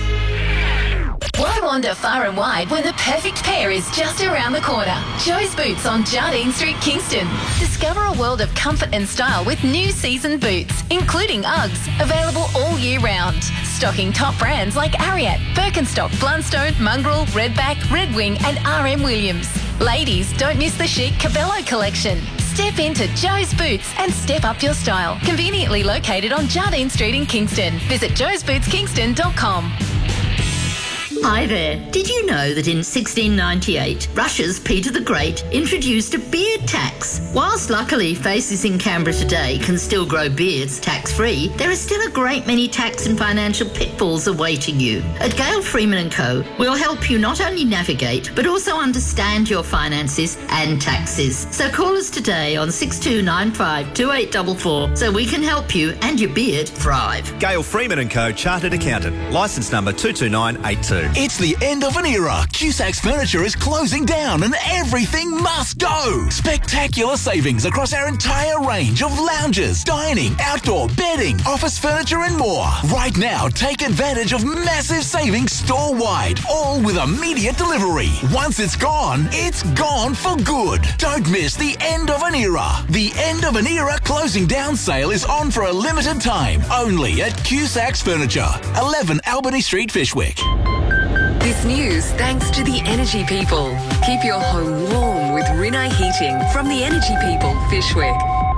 Why wander far and wide when the perfect pair is just around the corner? Joe's Boots on Jardine Street, Kingston. Discover a world of comfort and style with new season boots, including Uggs, available all year round. Stocking top brands like Ariat, Birkenstock, Blundstone, Mongrel, Redback, Red Wing and R M Williams. Ladies, don't miss the chic Cabello collection. Step into Joe's Boots and step up your style. Conveniently located on Jardine Street in Kingston. Visit joes boots kingston dot com. Hi there. Did you know that in sixteen ninety-eight, Russia's Peter the Great introduced a beard tax? Whilst luckily faces in Canberra today can still grow beards tax-free, there are still a great many tax and financial pitfalls awaiting you. At Gale Freeman and Co, we'll help you not only navigate, but also understand your finances and taxes. So call us today on six two nine five, two eight four four so we can help you and your beard thrive. Gale Freeman and Co, Chartered Accountant, licence number two two nine eight two. It's the end of an era. Cusacks Furniture is closing down and everything must go. Spectacular savings across our entire range of lounges, dining, outdoor, bedding, office furniture and more. Right now, take advantage of massive savings store-wide, all with immediate delivery. Once it's gone, it's gone for good. Don't miss the end of an era. The end of an era closing down sale is on for a limited time, only at Cusacks Furniture, eleven Albany Street, Fishwick. This news thanks to the Energy People. Keep your home warm with Rinnai Heating from the Energy People, Fishwick.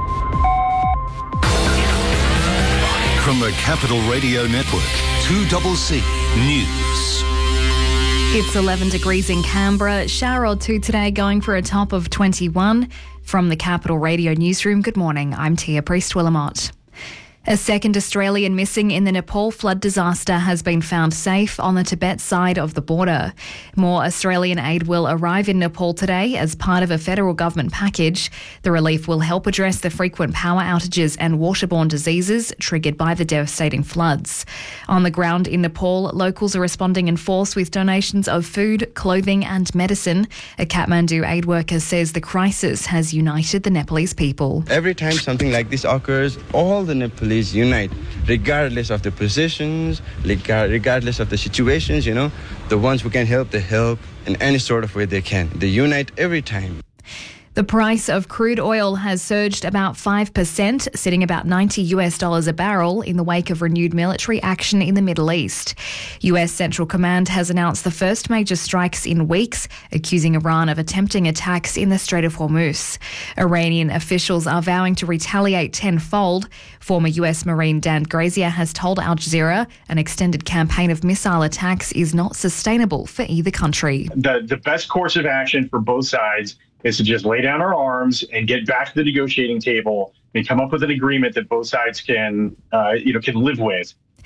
From the Capital Radio Network, two C C News. It's eleven degrees in Canberra. Shower or two today, going for a top of twenty-one. From the Capital Radio Newsroom, good morning. I'm Tia Priest-Willamott. A second Australian missing in the Nepal flood disaster has been found safe on the Tibet side of the border. More Australian aid will arrive in Nepal today as part of a federal government package. The relief will help address the frequent power outages and waterborne diseases triggered by the devastating floods. On the ground in Nepal, locals are responding in force with donations of food, clothing and medicine. A Kathmandu aid worker says the crisis has united the Nepalese people. Every time something like this occurs, all the Nepalese unite, regardless of the positions, regardless of the situations, you know. The ones who can help, they help in any sort of way they can. They unite every time. The price of crude oil has surged about five percent, sitting about ninety US dollars a barrel in the wake of renewed military action in the Middle East. U S Central Command has announced the first major strikes in weeks, accusing Iran of attempting attacks in the Strait of Hormuz. Iranian officials are vowing to retaliate tenfold. Former U S Marine Dan Grazier has told Al Jazeera an extended campaign of missile attacks is not sustainable for either country. The, the best course of action for both sides is to just lay down our arms and get back to the negotiating table and come up with an agreement that both sides can, uh, you know, can live with.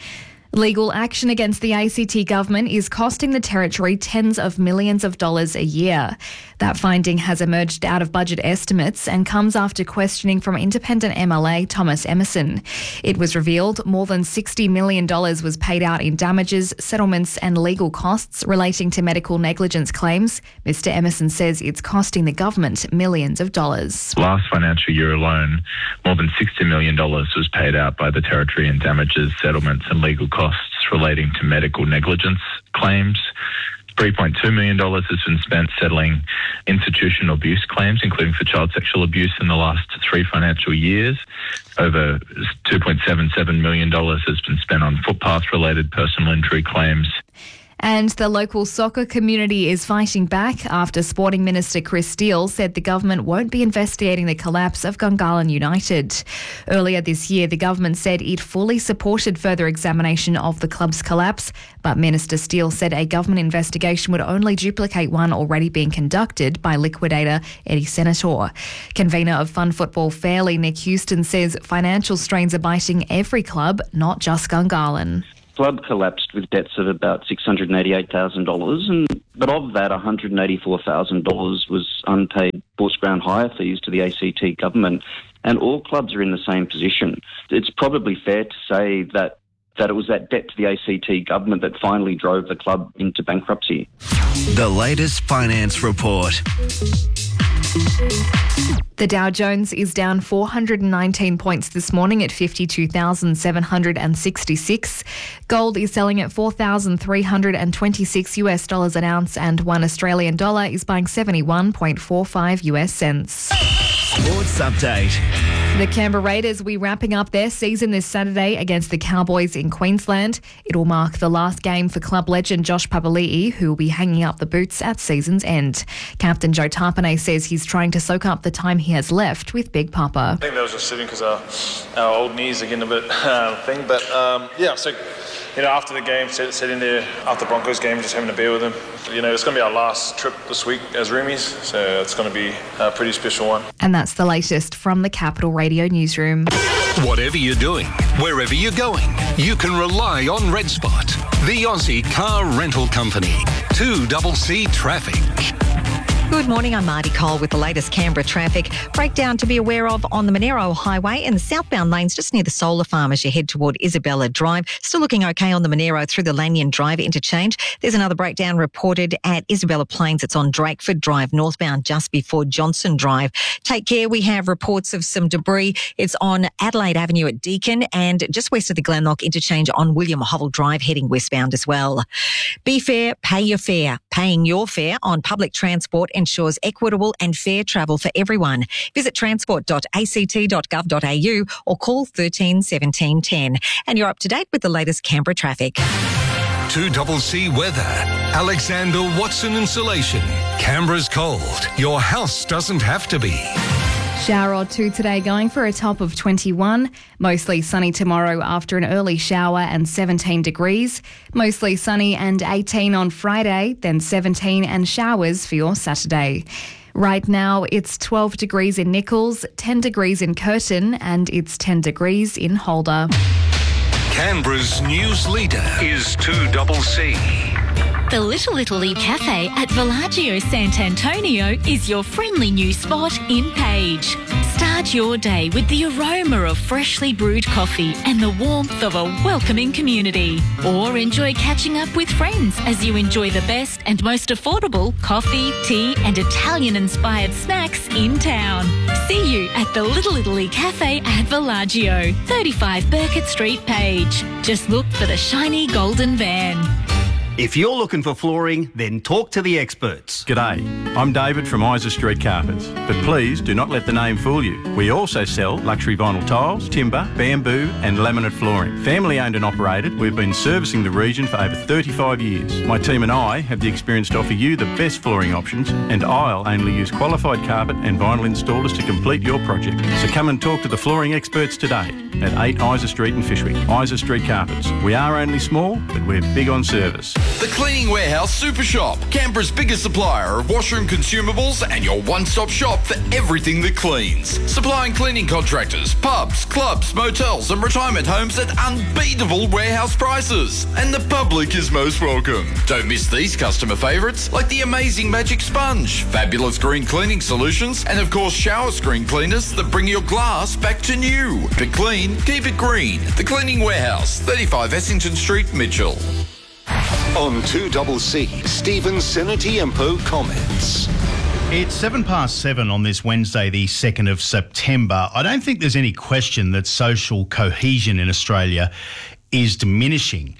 Legal action against the A C T government is costing the territory tens of millions of dollars a year. That finding has emerged out of budget estimates and comes after questioning from independent M L A Thomas Emerson. It was revealed more than sixty million dollars was paid out in damages, settlements and legal costs relating to medical negligence claims. Mister Emerson says it's costing the government millions of dollars. Last financial year alone, more than sixty million dollars was paid out by the territory in damages, settlements and legal costs relating to medical negligence claims. three point two million dollars has been spent settling institutional abuse claims, including for child sexual abuse in the last three financial years. Over two point seven seven million dollars has been spent on footpath-related personal injury claims. And the local soccer community is fighting back after Sporting Minister Chris Steele said the government won't be investigating the collapse of Gungahlin United. Earlier this year, the government said it fully supported further examination of the club's collapse, but Minister Steele said a government investigation would only duplicate one already being conducted by liquidator Eddie Senator. Convener of Fun Football Fairly, Nick Houston, says financial strains are biting every club, not just Gungahlin. Club collapsed with debts of about six hundred eighty-eight thousand dollars, and but of that, one hundred eighty-four thousand dollars was unpaid Bush ground hire fees to the A C T government, and all clubs are in the same position. It's probably fair to say that that it was that debt to the A C T government that finally drove the club into bankruptcy. The latest finance report. The Dow Jones is down four hundred nineteen points this morning at fifty-two thousand seven hundred sixty-six. Gold is selling at four thousand three hundred twenty-six US dollars an ounce, and one Australian dollar is buying seventy-one point four five US cents. Sports update. The Canberra Raiders will be wrapping up their season this Saturday against the Cowboys in Queensland. It will mark the last game for club legend Josh Papali'i, who will be hanging up the boots at season's end. Captain Joe Tarpanay says he's trying to soak up the time he has left with Big Papa. I think that was just sitting because our, our old knees are getting a bit uh, thing. But um, yeah, so you know, after the game, sitting there after the Broncos game, just having a beer with him. You know, it's going to be our last trip this week as roomies, so it's going to be a pretty special one. And that's the latest from the Capital Radio newsroom. Whatever you're doing, wherever you're going, you can rely on Red Spot, the Aussie car rental company. two C C Traffic. Good morning, I'm Marty Cole with the latest Canberra traffic. Breakdown to be aware of on the Monero Highway in the southbound lanes just near the solar farm as you head toward Isabella Drive. Still looking okay on the Monero through the Lanyon Drive interchange. There's another breakdown reported at Isabella Plains. It's on Drakeford Drive northbound just before Johnson Drive. Take care. We have reports of some debris. It's on Adelaide Avenue at Deakin and just west of the Glenlock interchange on William Hovell Drive heading westbound as well. Be fair, pay your fare. Paying your fare on public transport ensures equitable and fair travel for everyone. Visit transport dot a c t dot gov dot a u or call thirteen seventeen ten. And you're up to date with the latest Canberra traffic. two C C weather. Alexander Watson Insulation. Canberra's cold. Your house doesn't have to be. Shower or two today, going for a top of twenty-one. Mostly sunny tomorrow after an early shower and seventeen degrees. Mostly sunny and eighteen on Friday, then seventeen and showers for your Saturday. Right now, it's twelve degrees in Nichols, ten degrees in Curtin, and it's ten degrees in Holder. Canberra's news leader is two C C. The Little Italy Cafe at Villaggio Sant'Antonio is your friendly new spot in Page. Start your day with the aroma of freshly brewed coffee and the warmth of a welcoming community. Or enjoy catching up with friends as you enjoy the best and most affordable coffee, tea and Italian-inspired snacks in town. See you at the Little Italy Cafe at Villaggio, thirty-five Burkett Street, Page. Just look for the shiny golden van. If you're looking for flooring, then talk to the experts. G'day, I'm David from Isa Street Carpets, but please do not let the name fool you. We also sell luxury vinyl tiles, timber, bamboo and laminate flooring. Family owned and operated, we've been servicing the region for over thirty-five years. My team and I have the experience to offer you the best flooring options, and I'll only use qualified carpet and vinyl installers to complete your project. So come and talk to the flooring experts today. at eight Isa Street in Fishwick. Isa Street Carpets. We are only small, but we're big on service. The Cleaning Warehouse Super Shop, Canberra's biggest supplier of washroom consumables and your one-stop shop for everything that cleans. Supplying cleaning contractors, pubs, clubs, motels and retirement homes at unbeatable warehouse prices. And the public is most welcome. Don't miss these customer favourites like the amazing Magic Sponge, fabulous green cleaning solutions, and of course shower screen cleaners that bring your glass back to new. But clean, keep it green. The Cleaning Warehouse, thirty-five Essington Street, Mitchell. On two C C, Stephen Senatiempo comments. It's seven past seven on this Wednesday, the second of September. I don't think there's any question that social cohesion in Australia is diminishing.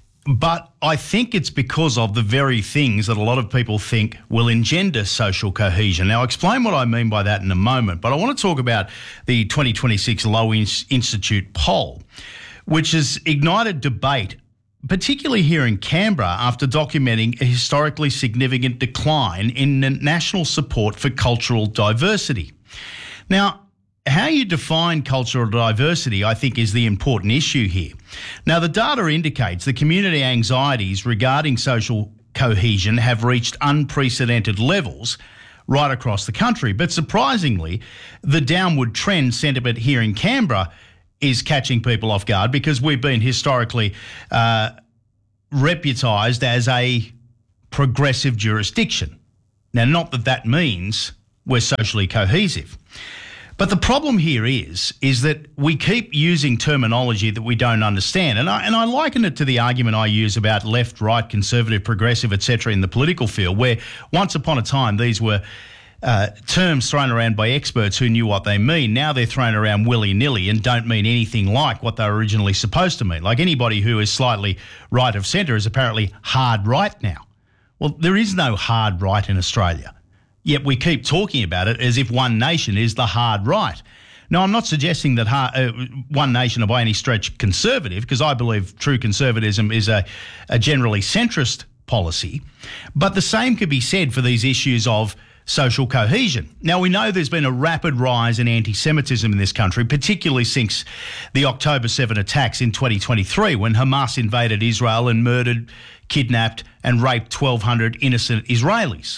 But I think it's because of the very things that a lot of people think will engender social cohesion. Now, I'll explain what I mean by that in a moment, but I want to talk about the twenty twenty-six Lowy Institute poll, which has ignited debate, particularly here in Canberra, after documenting a historically significant decline in national support for cultural diversity. Now, how you define cultural diversity, I think, is the important issue here. Now, the data indicates that community anxieties regarding social cohesion have reached unprecedented levels right across the country. But surprisingly, the downward trend sentiment here in Canberra is catching people off guard because we've been historically uh, reputised as a progressive jurisdiction. Now, not that that means we're socially cohesive. But the problem here is, is that we keep using terminology that we don't understand. And I, and I liken it to the argument I use about left, right, conservative, progressive, et cetera in the political field, where once upon a time these were uh, terms thrown around by experts who knew what they mean. Now they're thrown around willy-nilly and don't mean anything like what they were originally supposed to mean. Like anybody who is slightly right of centre is apparently hard right now. Well, there is no hard right in Australia. Yet we keep talking about it as if one nation is the hard right. Now, I'm not suggesting that hard, uh, one nation are by any stretch conservative, because I believe true conservatism is a, a generally centrist policy. But the same could be said for these issues of social cohesion. Now, we know there's been a rapid rise in anti-Semitism in this country, particularly since the October seventh attacks in twenty twenty-three, when Hamas invaded Israel and murdered, kidnapped and raped twelve hundred innocent Israelis.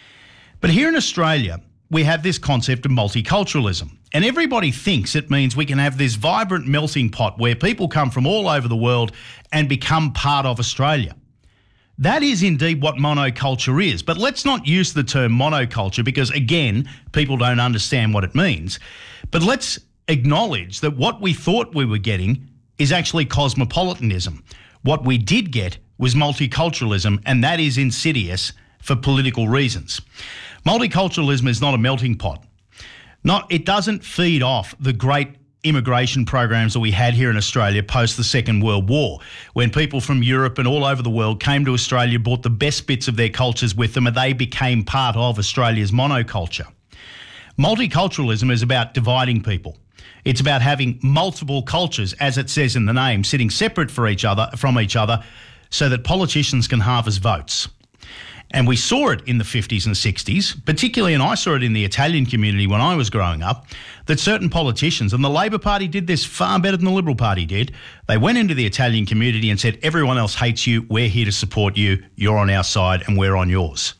But here in Australia, we have this concept of multiculturalism, and everybody thinks it means we can have this vibrant melting pot where people come from all over the world and become part of Australia. That is indeed what monoculture is, but let's not use the term monoculture because, again, people don't understand what it means. But let's acknowledge that what we thought we were getting is actually cosmopolitanism. What we did get was multiculturalism, and that is insidious for political reasons. Multiculturalism is not a melting pot. Not, it doesn't feed off the great immigration programs that we had here in Australia post the Second World War, when people from Europe and all over the world came to Australia, brought the best bits of their cultures with them, and they became part of Australia's monoculture. Multiculturalism is about dividing people. It's about having multiple cultures, as it says in the name, sitting separate for each other, from each other, so that politicians can harvest votes. And we saw it in the fifties and sixties, particularly, and I saw it in the Italian community when I was growing up, that certain politicians, and the Labor Party did this far better than the Liberal Party did, they went into the Italian community and said, everyone else hates you, we're here to support you, you're on our side and we're on yours.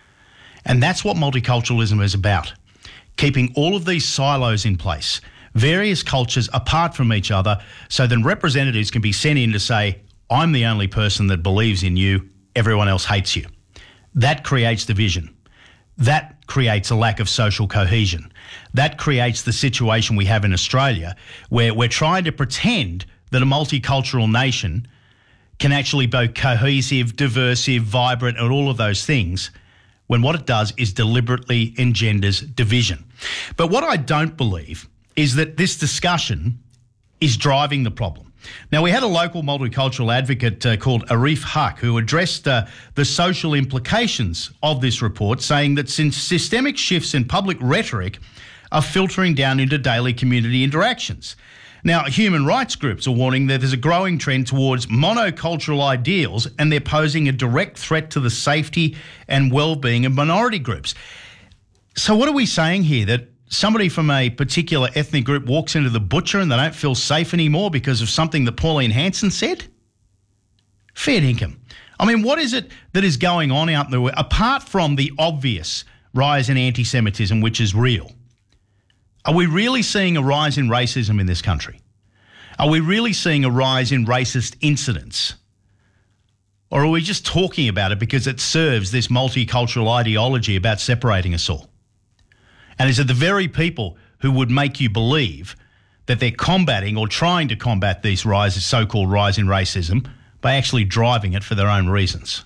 And that's what multiculturalism is about, keeping all of these silos in place, various cultures apart from each other, so then representatives can be sent in to say, I'm the only person that believes in you, everyone else hates you. That creates division. That creates a lack of social cohesion. That creates the situation we have in Australia, where we're trying to pretend that a multicultural nation can actually be cohesive, diversive, vibrant, and all of those things, when what it does is deliberately engenders division. But what I don't believe is that this discussion is driving the problem. Now, we had a local multicultural advocate uh, called Arif Haq who addressed uh, the social implications of this report, saying that since systemic shifts in public rhetoric are filtering down into daily community interactions. Now, human rights groups are warning that there's a growing trend towards monocultural ideals, and they're posing a direct threat to the safety and well-being of minority groups. So what are we saying here? That somebody from a particular ethnic group walks into the butcher and they don't feel safe anymore because of something that Pauline Hanson said? Fair dinkum. I mean, what is it that is going on out there, apart from the obvious rise in anti-Semitism, which is real? Are we really seeing a rise in racism in this country? Are we really seeing a rise in racist incidents? Or are we just talking about it because it serves this multicultural ideology about separating us all? And is it the very people who would make you believe that they're combating or trying to combat these rises, so-called rise in racism, by actually driving it for their own reasons?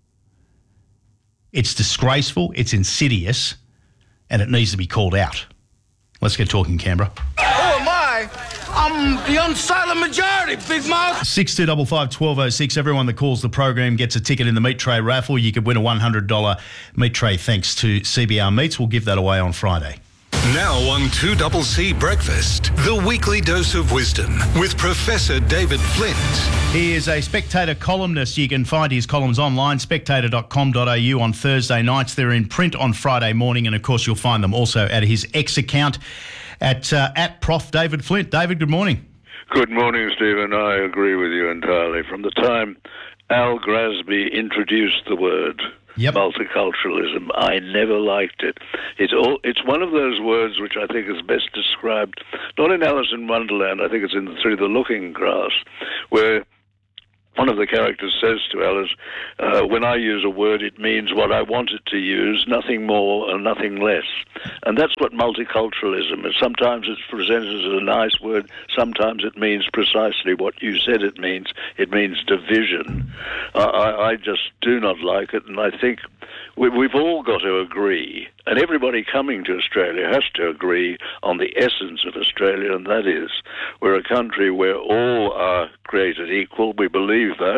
It's disgraceful, it's insidious, and it needs to be called out. Let's get talking, Canberra. Who am I? I'm the unsilent majority, big mouth. six two five five, one two oh six. Everyone that calls the program gets a ticket in the meat tray raffle. You could win a one hundred dollars meat tray thanks to C B R Meats. We'll give that away on Friday. Now on two C C Breakfast, the weekly dose of wisdom with Professor David Flint. He is a Spectator columnist. You can find his columns online, spectator dot com dot a u on Thursday nights. They're in print on Friday morning, and of course you'll find them also at his X account at uh, at Prof David Flint. David, good morning. Good morning, Stephen. I agree with you entirely. From the time Al Grasby introduced the word Yep. multiculturalism, I never liked it. It's all, it's one of those words which I think is best described, not in Alice in Wonderland, I think it's in Through the Looking Glass, where one of the characters says to Alice, uh, when I use a word, it means what I want it to use, nothing more and nothing less. And that's what multiculturalism is. Sometimes it's presented as a nice word, sometimes it means precisely what you said it means. It means division. Uh, I, I just do not like it, and I think we, we've all got to agree, and everybody coming to Australia has to agree on the essence of Australia, and that is we're a country where all are created equal. We believe that,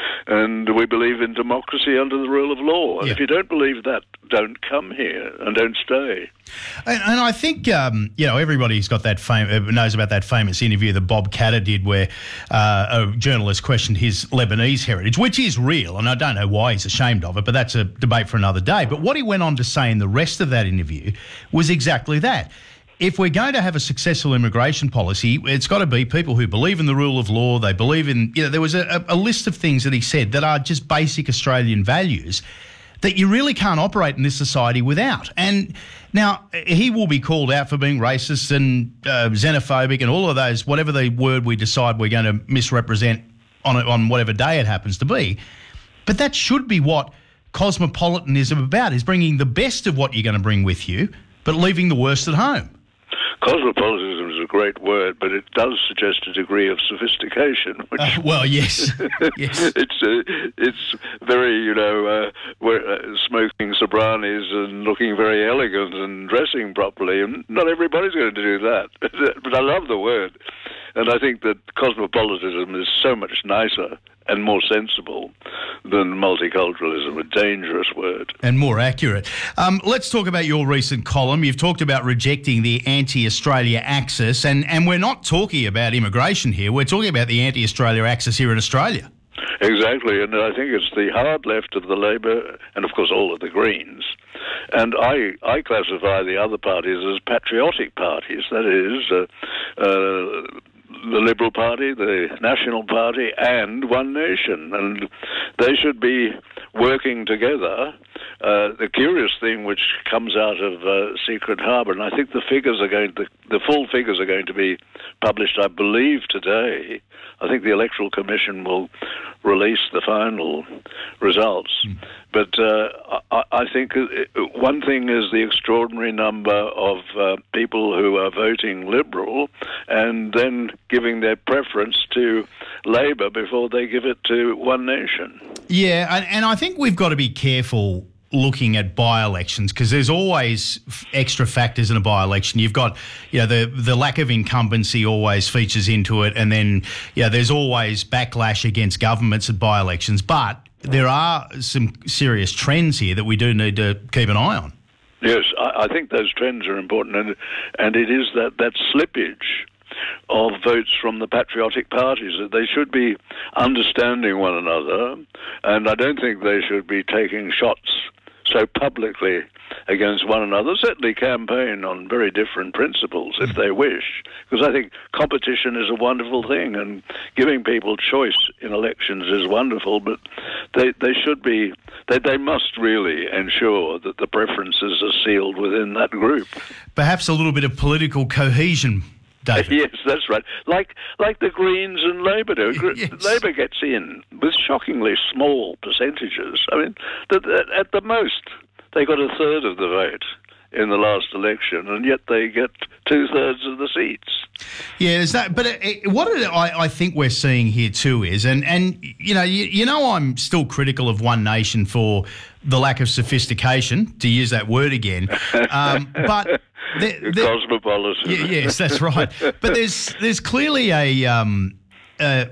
and we believe in democracy under the rule of law. And Yeah. if you don't believe that, don't come here and don't stay. And, and I think, um, you know, everybody's got that fame, uh, knows about that famous interview that Bob Catter did where uh, a journalist questioned his Lebanese heritage, which is real, and I don't know why he's ashamed of it, but that's a debate for another day. But what he went on to say in the rest of that interview was exactly that. If we're going to have a successful immigration policy, it's got to be people who believe in the rule of law, they believe in, you know, there was a, a list of things that he said that are just basic Australian values that you really can't operate in this society without. And now he will be called out for being racist and uh, xenophobic and all of those, whatever the word we decide we're going to misrepresent on on whatever day it happens to be. But that should be what cosmopolitanism about, is bringing the best of what you're going to bring with you, but leaving the worst at home. Cosmopolitanism is a great word, but it does suggest a degree of sophistication. Which Uh, well, yes. yes. It's uh, it's very, you know, uh, we're, uh, smoking Sobranis and looking very elegant and dressing properly, and not everybody's going to do that. But I love the word, and I think that cosmopolitanism is so much nicer and more sensible than multiculturalism, a dangerous word. And more accurate. Um, let's talk about your recent column. You've talked about rejecting the anti-Australia axis, and, and we're not talking about immigration here. We're talking about the anti-Australia axis here in Australia. Exactly, and I think it's the hard left of the Labor and, of course, all of the Greens. And I, I classify the other parties as patriotic parties, that is, uh, uh, the Liberal Party, the National Party, and One Nation, and they should be working together. Uh, the curious thing which comes out of uh, Secret Harbour, and I think the figures are going to, the full figures are going to be published, I believe, today. I think the Electoral Commission will release the final results. Mm. But uh, I, I think one thing is the extraordinary number of uh, people who are voting Liberal and then giving their preference to Labor before they give it to One Nation. Yeah, and, and I think we've got to be careful looking at by-elections, because there's always f- extra factors in a by-election. You've got, you know, the the lack of incumbency always features into it, and then, you know, there's always backlash against governments at by-elections. But there are some serious trends here that we do need to keep an eye on. Yes, I, I think those trends are important, and and it is that, that slippage of votes from the patriotic parties, that they should be understanding one another, and I don't think they should be taking shots so publicly against one another, certainly campaign on very different principles if they wish, because I think competition is a wonderful thing and giving people choice in elections is wonderful, but they, they should be, they, they must really ensure that the preferences are sealed within that group. Perhaps a little bit of political cohesion, David. Yes, that's right. Like like the Greens and Labour do. Yes. Labour gets in with shockingly small percentages. I mean, the, the, at the most, they got a third of the vote in the last election, and yet they get two-thirds of the seats. Yeah, is that? But it, it, what it, I, I think we're seeing here too is, and, and you know, you, you know, I'm still critical of One Nation for the lack of sophistication, to use that word again. Um, but the, the, cosmopolitan. Yeah, yes, that's right. But there's there's clearly a um, a,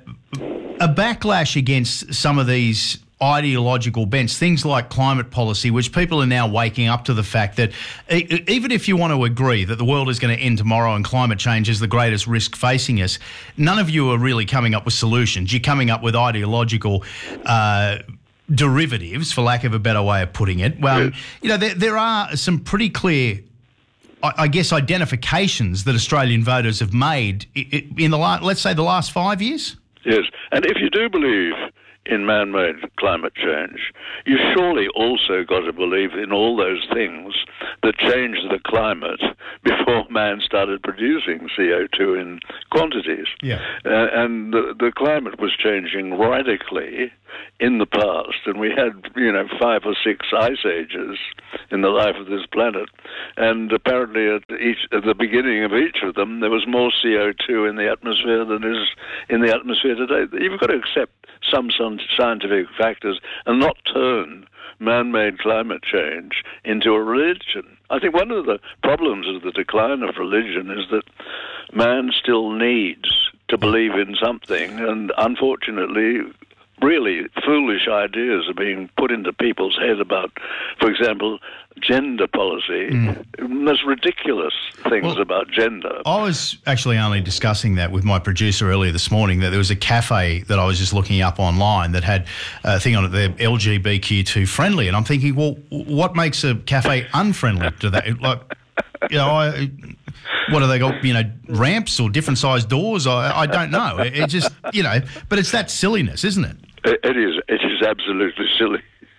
a backlash against some of these ideological bents, things like climate policy, which people are now waking up to the fact that e- even if you want to agree that the world is going to end tomorrow and climate change is the greatest risk facing us, none of you are really coming up with solutions. You're coming up with ideological uh, derivatives, for lack of a better way of putting it. Well, yes. You know, there, there are some pretty clear, I, I guess, identifications that Australian voters have made in the last, let's say, the last five years. Yes, and if you do believe in man-made climate change, you surely also got to believe in all those things that changed the climate before man started producing C O two in quantities. Yeah. Uh, and the, the climate was changing radically in the past, and we had, you know, five or six ice ages in the life of this planet, and apparently at each at the beginning of each of them there was more C O two in the atmosphere than is in the atmosphere today. You've got to accept some scientific factors and not turn man-made climate change into a religion. I think one of the problems of the decline of religion is that man still needs to believe in something, and unfortunately really foolish ideas are being put into people's head about, for example, gender policy. Mm. There's ridiculous things well, about gender. I was actually only discussing that with my producer earlier this morning, that there was a cafe that I was just looking up online that had a thing on it, they're L G B T Q friendly, and I'm thinking, well, what makes a cafe unfriendly to that? Like, you know, I... What have they got, you know, ramps or different sized doors? I, I don't know. It, it just, you know, but it's that silliness, isn't it? It, it is. It is absolutely silly.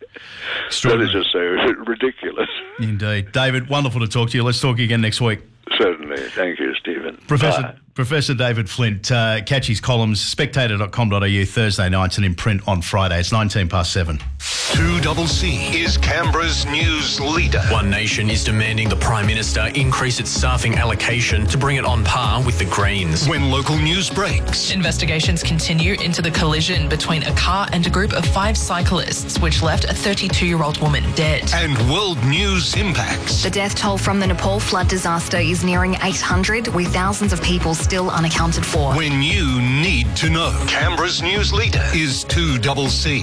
That is just so ridiculous. Indeed. David, wonderful to talk to you. Let's talk again next week. Certainly. Thank you, Stephen. Professor Bye. Professor David Flint, uh, catch his columns, spectator dot com dot a u Thursday nights and in print on Friday. It's nineteen past seven. two double C is Canberra's news leader. One Nation is demanding the Prime Minister increase its staffing allocation to bring it on par with the Greens. When local news breaks. Investigations continue into the collision between a car and a group of five cyclists, which left a thirty-two-year-old woman dead. And world news impacts. The death toll from the Nepal flood disaster is nearing eight hundred, with thousands of people still unaccounted for. When you need to know. Canberra's news leader is two double C.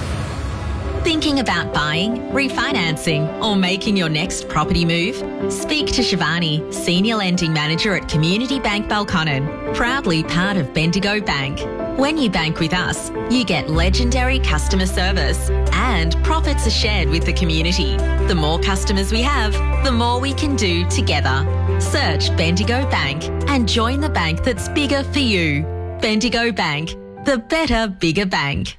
Thinking about buying, refinancing, or making your next property move? Speak to Shivani, Senior Lending Manager at Community Bank Belconnen, proudly part of Bendigo Bank. When you bank with us, you get legendary customer service and profits are shared with the community. The more customers we have, the more we can do together. Search Bendigo Bank and join the bank that's bigger for you. Bendigo Bank, the better, bigger bank.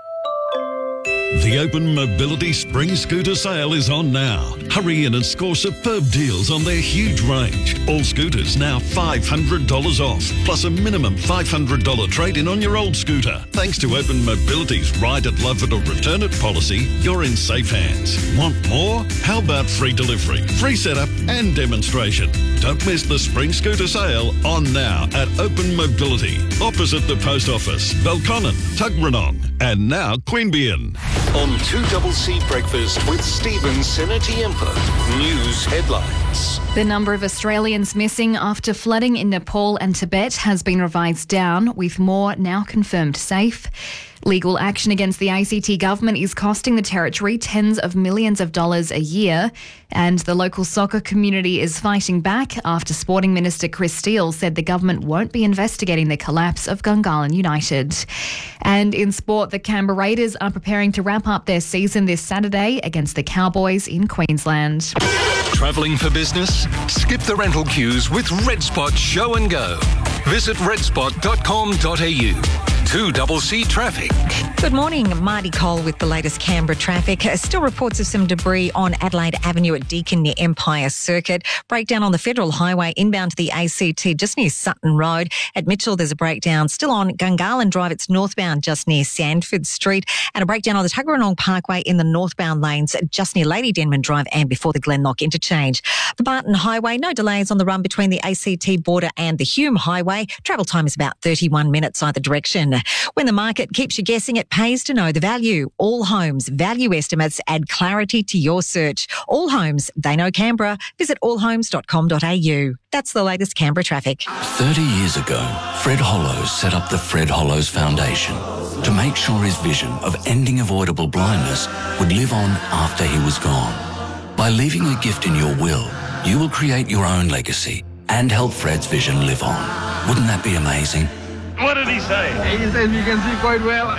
The Open Mobility Spring Scooter Sale is on now. Hurry in and score superb deals on their huge range. All scooters now five hundred dollars off, plus a minimum five hundred dollars trade-in on your old scooter. Thanks to Open Mobility's Ride it, Love it or Return it policy, you're in safe hands. Want more? How about free delivery, free setup and demonstration? Don't miss the Spring Scooter Sale on now at Open Mobility, opposite the Post Office, Belconnen, Tuggeranong, and now Queanbeyan. On two double C Breakfast with Stephen Senetiempo. News headlines. The number of Australians missing after flooding in Nepal and Tibet has been revised down, with more now confirmed safe. Legal action against the A C T government is costing the Territory tens of millions of dollars a year, and the local soccer community is fighting back after Sporting Minister Chris Steele said the government won't be investigating the collapse of Gungahlin United. And in sport, the Canberra Raiders are preparing to wrap up their season this Saturday against the Cowboys in Queensland. Travelling for business? Skip the rental queues with Red Spot Show and Go. Visit red spot dot com dot a u. two C C traffic. Good morning, Marty Cole with the latest Canberra traffic. Still reports of some debris on Adelaide Avenue at Deakin near Empire Circuit. Breakdown on the Federal Highway inbound to the A C T just near Sutton Road. At Mitchell, there's a breakdown still on Gungahlin Drive. It's northbound just near Sandford Street. And a breakdown on the Tuggeranong Parkway in the northbound lanes just near Lady Denman Drive and before the Glenlock interchange. The Barton Highway, no delays on the run between the A C T border and the Hume Highway. Travel time is about thirty-one minutes either direction. When the market keeps you guessing, it pays to know the value. All Homes value estimates add clarity to your search. All Homes, they know Canberra. Visit all homes dot com dot a u. That's the latest Canberra traffic. thirty years ago, Fred Hollows set up the Fred Hollows Foundation to make sure his vision of ending avoidable blindness would live on after he was gone. By leaving a gift in your will, you will create your own legacy and help Fred's vision live on. Wouldn't that be amazing? What did he say? He says you can see quite well.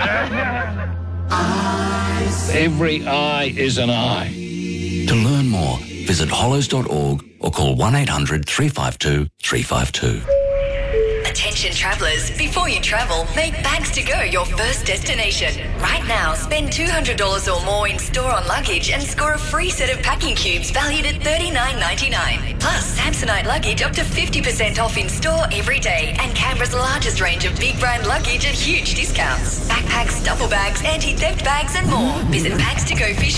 Every eye is an eye. To learn more, visit hollows dot org or call one eight hundred three five two three five two. Attention travellers, before you travel, make Bags to Go your first destination. Right now, spend two hundred dollars or more in store on luggage and score a free set of packing cubes valued at thirty-nine ninety-nine. Plus, Samsonite luggage up to fifty percent off in store every day, and Canberra's largest range of big brand luggage at huge discounts. Backpacks, duffel bags, anti-theft bags and more. Visit Bags to Go Fish